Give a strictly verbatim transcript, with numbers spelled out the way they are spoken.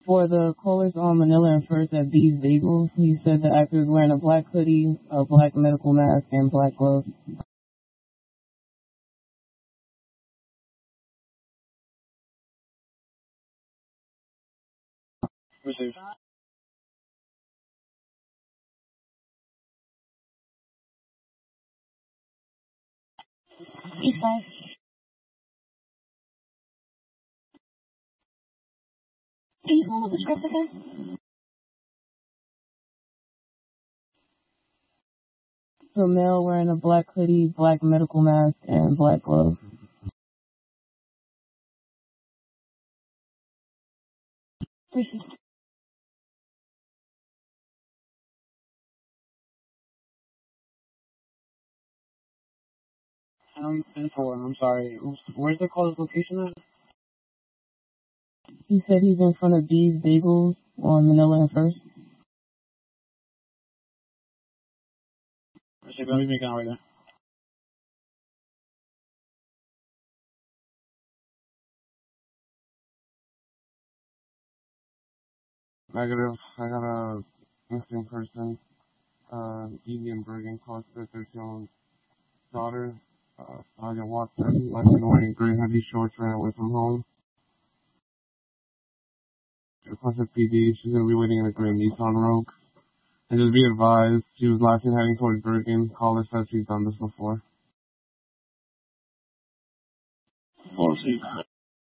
For the callers on Manila and First at These Bagels, he said the actor was wearing a black hoodie, a black medical mask, and black gloves. Received. East five. Can you follow the script again? The male wearing a black hoodie, black medical mask, and black gloves. Received. Um, and four, I'm sorry. Where's the caller's location at? He said he's in front of These Bagels on Manila and First. Received. Let me make it out right there. Negative. I got a missing person. Uh, Evian Bergen Costa, thirteen-year-old daughter. Uh, Sergeant Watson, left in wearing gray hoodie shorts, ran away from home. Requested P D. She's going to be waiting in a gray Nissan Rogue. And just be advised, she was last seen heading towards Bergen. Caller says she's done this before. Four,